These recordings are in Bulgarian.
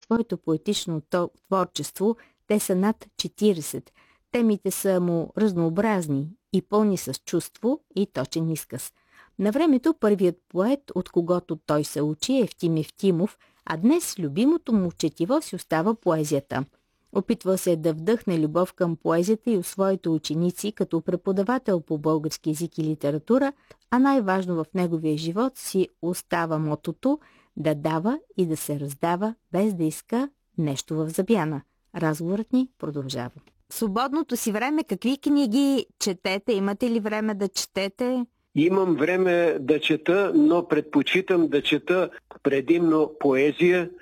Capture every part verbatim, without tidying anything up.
своето поетично творчество, те са над четиридесет. Темите са му разнообразни и пълни с чувство и точен изказ. На времето първият поет, от когото той се учи, е Евтим Евтимов, а днес любимото му четиво си остава поезията. Опитва се да вдъхне любов към поезията и у своите ученици като преподавател по български език и литература, а най-важно в неговия живот си остава мотото да дава и да се раздава, без да иска нещо в забяна. Разговорът ни продължава. В свободното си време какви книги четете? Имате ли време да четете? Имам време да чета, но предпочитам да чета предимно поезия.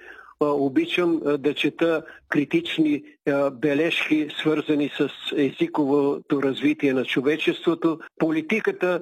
Обичам да чета критични бележки, свързани с езиковото развитие на човечеството. Политиката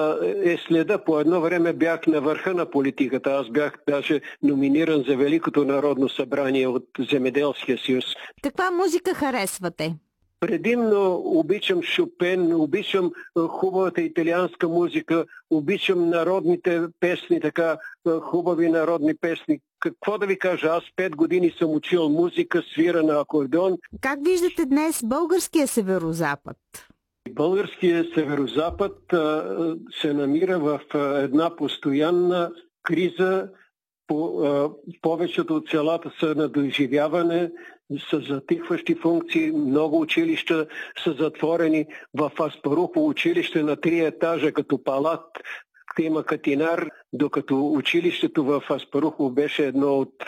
е следа. По едно време бях на върха на политиката. Аз бях даже номиниран за Великото народно събрание от Земеделския съюз. Каква музика харесвате? Предимно обичам Шопен, обичам хубавата италианска музика, обичам народните песни, така хубави народни песни. Какво да ви кажа, аз пет години съм учил музика, свира на акордеон. Как виждате днес българския северозапад? Българския северозапад а, се намира в а, една постоянна криза. По, а, повечето от селата са на доживяване, са затихващи функции, много училища са затворени. В Аспарухово училище на три етажа като палат има катинар, докато училището в Аспарухово беше едно от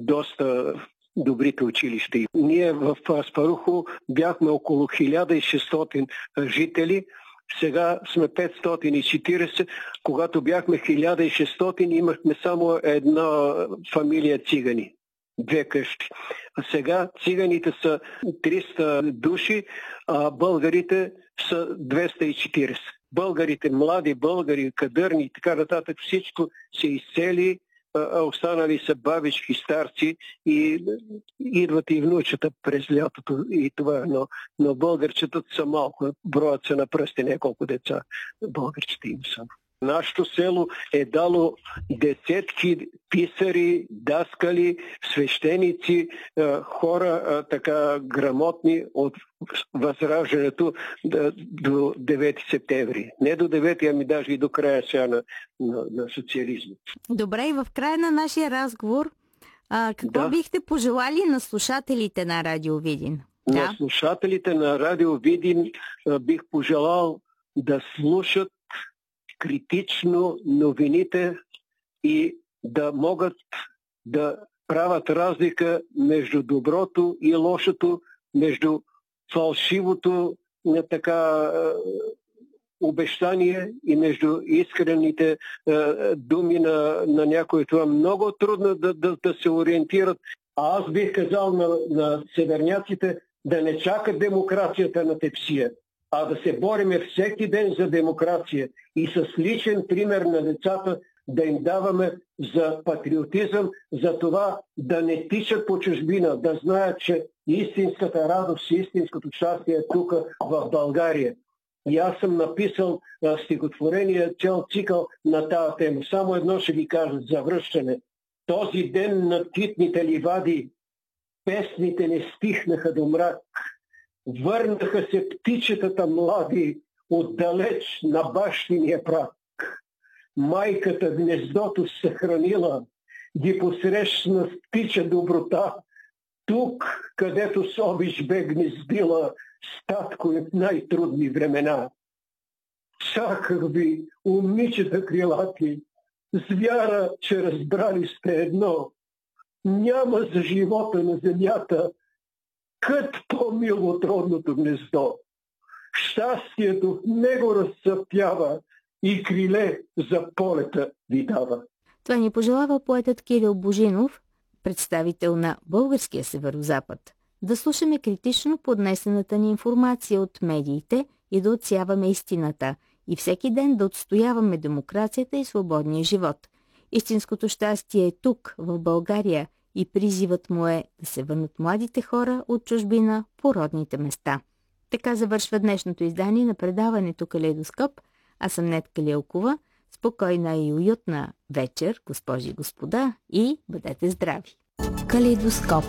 доста добрите училища. Ние в Аспарухово бяхме около хиляда и шестстотин жители, сега сме петстотин и четиридесет. Когато бяхме хиляда и шестстотин, имахме само една фамилия цигани. Две къщи. А сега циганите са триста души, а българите са двеста и четиридесет. Българите, млади българи, кадърни и така нататък, всичко се изцели, а останали са бабички, старци и идват и внучета през лятото и това. Но, но българчетата са малко, броят се на пръсти няколко деца. Българчета им са. Нашето село е дало десетки писари, даскали, свещеници, хора така грамотни от възраждането до девети септември. Не до девети, ами даже и до края сега на, на, на социализма. Добре, и в края на нашия разговор, а, какво да. бихте пожелали на слушателите на Радио Видин? На да. слушателите на Радио Видин а, бих пожелал да слушат критично новините и да могат да правят разлика между доброто и лошото, между фалшивото така обещание и между искрените думи на, на някой. Това много трудно да, да, да се ориентират. А аз бих казал на, на северняците да не чакат демокрацията на тепсия, а да се бориме всеки ден за демокрация и с личен пример на децата да им даваме за патриотизъм, за това да не тичат по чужбина, да знаят, че истинската радост и истинското щастие е тук в България. И аз съм написал а, стихотворение, цял цикъл на тази тема. Само едно ще ви кажа за връщане. Този ден на китните ливади песните не стихнаха до мрак. Върнаха се птичетата млади отдалеч на бащиния прак. Майката гнездото съхранила, ги посрещна с птича доброта. Тук, където с обич бе гнездила, статко е в най-трудни времена. Чаках ви, умничета крилати, с вяра, че разбрали сте едно. Няма за живота на земята кът по-мил от родното гнездо. Щастието в него разцъфтява и криле за полета ви дава. Това ни пожелава поетът Кирил Божинов, представител на българския северозапад. Да слушаме критично поднесената ни информация от медиите и да отсяваме истината и всеки ден да отстояваме демокрацията и свободния живот. Истинското щастие е тук, в България, и призивът му е да се върнат младите хора от чужбина по родните места. Така завършва днешното издание на предаването Калейдоскоп. Аз съм Нетка Лилкова. Спокойна и уютна вечер, госпожи и господа, и бъдете здрави! Калейдоскоп.